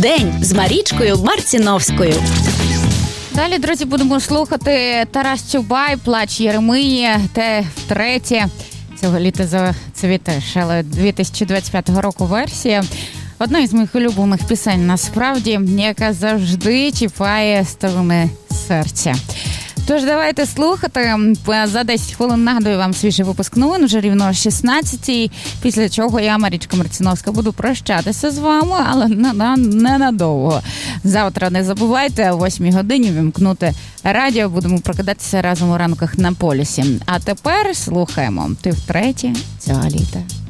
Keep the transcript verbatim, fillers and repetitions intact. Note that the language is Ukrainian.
День з Марічкою Марціновською. Далі, друзі, будемо слухати Тарас Чубай, «Плач Єремії», те втретє. Цього літа зацвітешала дві тисячі двадцять п'ятого року версія. Одна із моїх улюблених пісень, насправді, яка завжди чіпає струни серця. Тож давайте слухати. За десять хвилин нагадую вам свіжий випуск новин, вже рівно о шістнадцятій, після чого я, Марічка Марціновська, буду прощатися з вами, але ненадовго. Завтра не забувайте о восьмій годині вімкнути радіо, будемо прокидатися разом у ранках на полюсі. А тепер слухаємо «Ти втретє цього літа».